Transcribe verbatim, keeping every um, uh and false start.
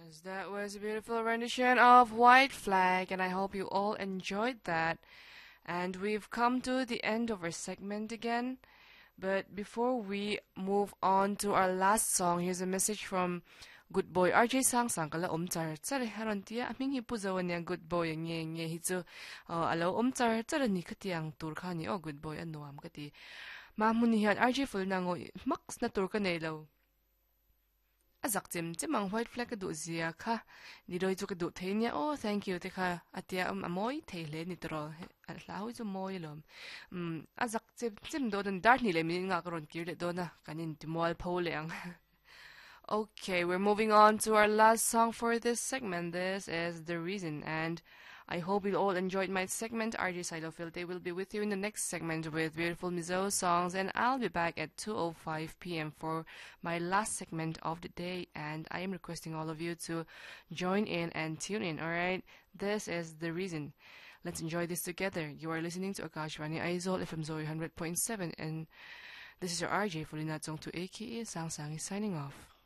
Yes, that was a beautiful rendition of White Flag, and I hope you all enjoyed that. And we've come to the end of our segment again. But before we move on to our last song, here's a message from Good Boy R J Sang Sang kala umchar chare haron tia aming hi puzawan niya Good Boy nge nge hi chu alo umchar chare ni khatiang tur khani oh Good Boy anuam kati ma muni hian R J full nango max na tur ka nei lo azak chem chemang White Flag ka du zia kha ni roi chu ka du theinia oh thank you te kha atia um amoi theile ni tro lau chu moi lom um azak chem chem do dan dar ni le mi nga karon kir le do na kanin timol pho leang. Okay, we're moving on to our last song for this segment. This is The Reason, and I hope you all enjoyed my segment. R J Silofilte will be with you in the next segment with beautiful Mizo songs, and I'll be back at two oh five p m for my last segment of the day, and I am requesting all of you to join in and tune in, alright? This is The Reason. Let's enjoy this together. You are listening to Akashvani Aizol F M Zoe one hundred point seven, and this is your R J Fulina Zong to A K A Sang Sang is signing off.